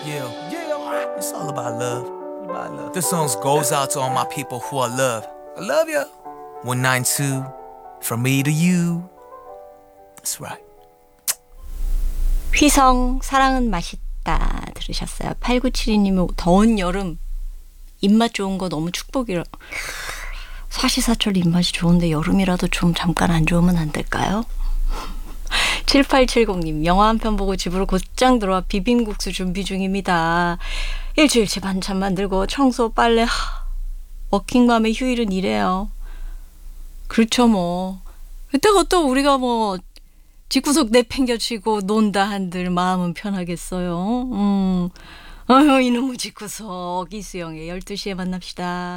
Yeah, it's all about love. This song goes out to all my people who I love. I love you. 192, from me to you. That's right. 휘성 사랑은 맛있다 들으셨어요. 8972님이 더운 여름 입맛 좋은 거 너무 축복이라. 사시사철 입맛이 좋은데 여름이라도 좀 잠깐 안 좋으면 안 될까요? 7870님 영화 한 편 보고 집으로 곧장 들어와 비빔국수 준비 중입니다. 일주일치 반찬 만들고 청소 빨래 워킹맘의 휴일은 이래요. 그렇죠 뭐. 그때가 또 우리가 뭐 집구석 내팽겨치고 논다 한들 마음은 편하겠어요. 아유 이놈의 집구석 이수영의 12시에 만납시다.